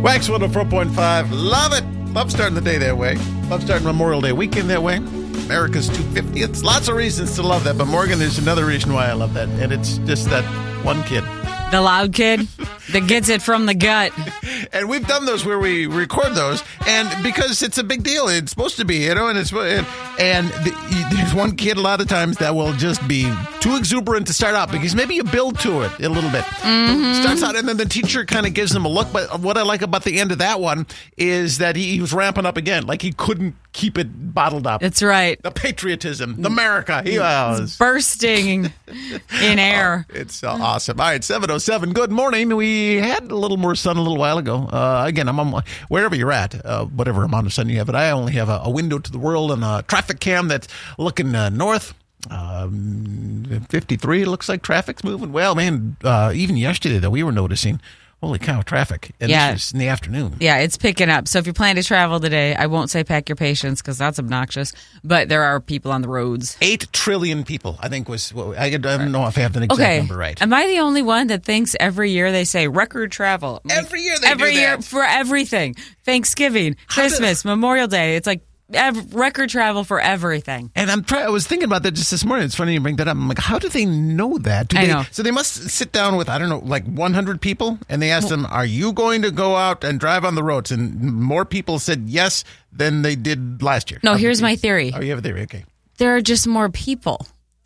Wax 104.5. Love it. Love starting the day that way. Love starting Memorial Day weekend that way. America's 250th. Lots of reasons to love that. But Morgan, there's another reason why I love that. And it's just that one kid. The loud kid that gets it from the gut. And we've done those where we record those, and because it's a big deal, it's supposed to be, you know, and there's one kid a lot of times that will just be too exuberant to start out because maybe you build to it a little bit. Mm-hmm. Starts out, and then the teacher kind of gives him a look. But what I like about the end of that one is that he was ramping up again, like he couldn't keep it bottled up. That's right. The patriotism, the America. He was bursting in air. Oh, it's awesome. All right, 7:07. Good morning. We had a little more sun a little while ago. Again, I'm on wherever you're at, whatever amount of sun you have. But I only have a window to the world and a traffic cam that's looking north. 53. It looks like traffic's moving. Well, man, even yesterday though, we were noticing. Holy cow, traffic. And this was in the afternoon. Yeah, it's picking up. So if you plan to travel today, I won't say pack your patience because that's obnoxious, but there are people on the roads. 8 trillion people, I think was, I don't know if I have the exact number right. Am I the only one that thinks every year they say record travel? Every year they do that. Every year for everything. Thanksgiving, Christmas, Memorial Day. It's like record travel for everything. And I was thinking about that just this morning. It's funny you bring that up. I'm like, how do they know that? I know. So they must sit down with, I don't know, like 100 people, and they ask them, are you going to go out and drive on the roads? And more people said yes than they did last year. No, here's my theory. Oh, you have a theory. Okay. There are just more people.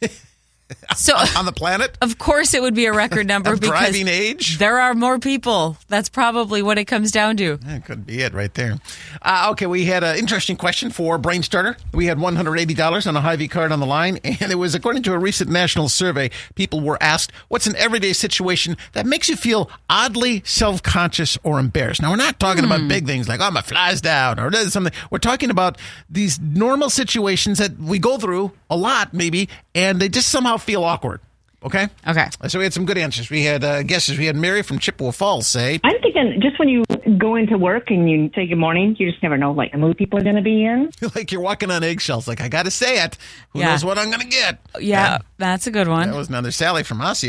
So on the planet? Of course it would be a record number of because driving age? There are more people. That's probably what it comes down to. That could be it right there. Okay, we had an interesting question for Brain Starter. We had $180 on a Hy-Vee card on the line, and it was according to a recent national survey. People were asked, what's an everyday situation that makes you feel oddly self-conscious or embarrassed? Now, we're not talking about big things like, oh, my fly's down or something. We're talking about these normal situations that we go through a lot, maybe, and they just somehow feel awkward. Okay? Okay. So we had some good answers. We had guesses. We had Mary from Chippewa Falls say, I'm thinking just when you go into work and you say good morning, you just never know like the mood people are going to be in. Like you're walking on eggshells. Like, I got to say it. Who knows what I'm going to get? Yeah, that's a good one. That was another Sally from Osseo.